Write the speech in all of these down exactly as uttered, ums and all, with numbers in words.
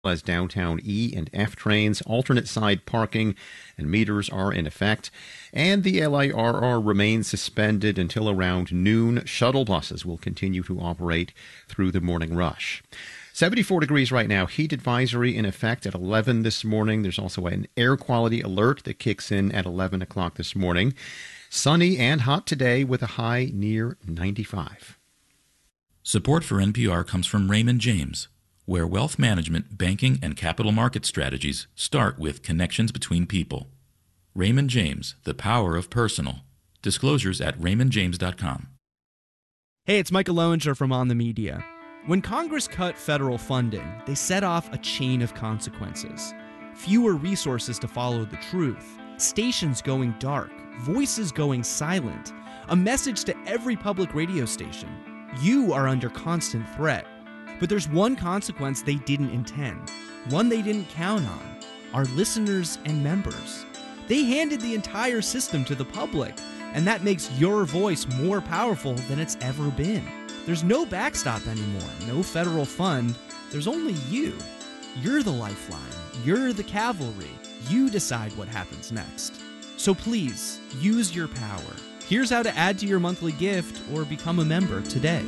as downtown E and F trains. Alternate side parking and meters are in effect. And the L I R R remains suspended until around noon. Shuttle buses will continue to operate through the morning rush. seventy-four degrees right now. Heat advisory in effect at eleven this morning. There's also an air quality alert that kicks in at eleven o'clock this morning. Sunny and hot today with a high near ninety-five. Support for N P R comes from Raymond James, where wealth management, banking, and capital market strategies start with connections between people. Raymond James, the power of personal. Disclosures at raymond james dot com. Hey, it's Michael Lowinger from On the Media. When Congress cut federal funding, they set off a chain of consequences. Fewer resources to follow the truth, stations going dark, voices going silent, a message to every public radio station. You are under constant threat. But there's one consequence they didn't intend, one they didn't count on: our listeners and members. They handed the entire system to the public, and that makes your voice more powerful than it's ever been. There's no backstop anymore, no federal fund. There's only you. You're the lifeline. You're the cavalry. You decide what happens next. So please, use your power. Here's how to add to your monthly gift or become a member today.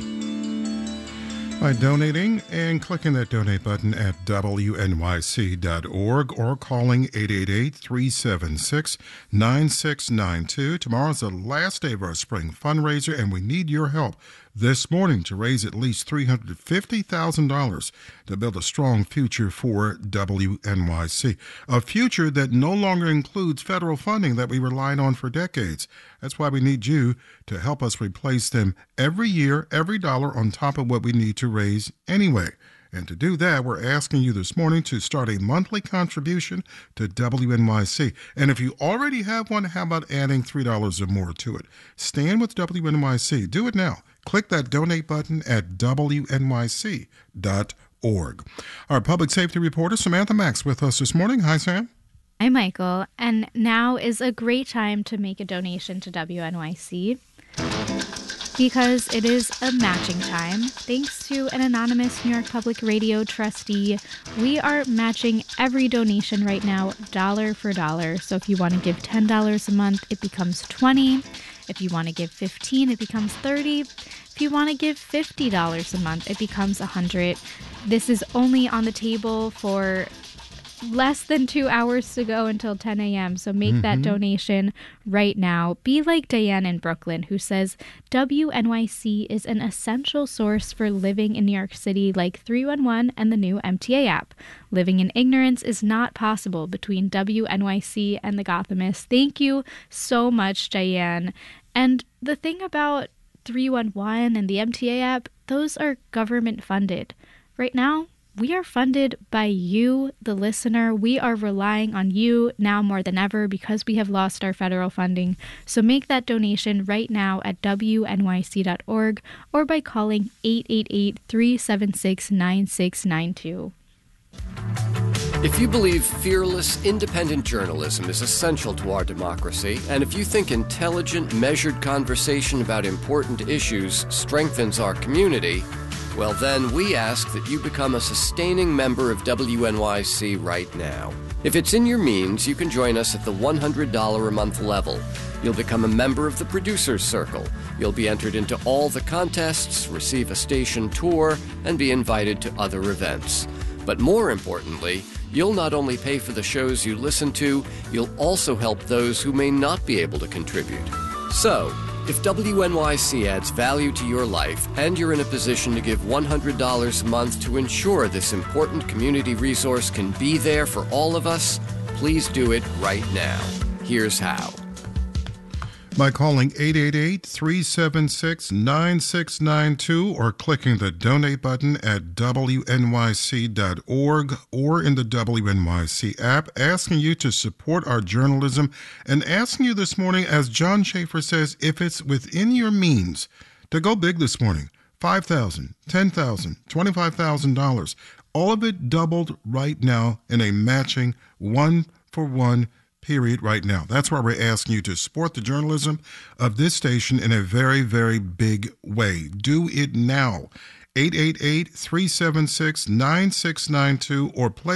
By donating and clicking that donate button at W N Y C dot org or calling eight eight eight, three seven six, nine six nine two. Tomorrow's the last day of our spring fundraiser, and we need your help this morning to raise at least three hundred fifty thousand dollars to build a strong future for W N Y C, a future that no longer includes federal funding that we relied on for decades. That's why we need you to help us replace them every year, every dollar on top of what we need to raise anyway. And to do that, we're asking you this morning to start a monthly contribution to W N Y C. And if you already have one, how about adding three dollars or more to it? Stand with W N Y C. Do it now. Click that donate button at W N Y C dot org. Our public safety reporter, Samantha Max, with us this morning. Hi, Sam. Hi, Michael. And now is a great time to make a donation to W N Y C because it is a matching time. Thanks to an anonymous New York Public Radio trustee, we are matching every donation right now, dollar for dollar. So if you want to give ten dollars a month, it becomes twenty dollars. If you want to give fifteen dollars, it becomes thirty dollars. If you want to give fifty dollars a month, it becomes one hundred dollars. This is only on the table for less than two hours to go until ten a.m. So make mm-hmm. that donation right now. Be like Diane in Brooklyn, who says W N Y C is an essential source for living in New York City, like three one one and the new M T A app. Living in ignorance is not possible between W N Y C and the Gothamist. Thank you so much, Diane. And the thing about three one one and the M T A app, those are government funded. Right now, we are funded by you, the listener. We are relying on you now more than ever because we have lost our federal funding. So make that donation right now at W N Y C dot org or by calling eight eight eight, three seven six, nine six nine two. If you believe fearless, independent journalism is essential to our democracy, and if you think intelligent, measured conversation about important issues strengthens our community, well then we ask that you become a sustaining member of W N Y C right now. If it's in your means, you can join us at the one hundred dollars a month level. You'll become a member of the Producers Circle. You'll be entered into all the contests, receive a station tour, and be invited to other events. But more importantly, you'll not only pay for the shows you listen to, you'll also help those who may not be able to contribute. So, if W N Y C adds value to your life and you're in a position to give one hundred dollars a month to ensure this important community resource can be there for all of us, please do it right now. Here's how. By calling eight eight eight, three seven six, nine six nine two or clicking the donate button at W N Y C dot org or in the W N Y C app, asking you to support our journalism and asking you this morning, as John Schaefer says, if it's within your means, to go big this morning. five thousand dollars, ten thousand dollars, twenty-five thousand dollars. All of it doubled right now in a matching one-for-one period right now. That's why we're asking you to support the journalism of this station in a very, very big way. Do it now. eight eight eight, three seven six, nine six nine two or play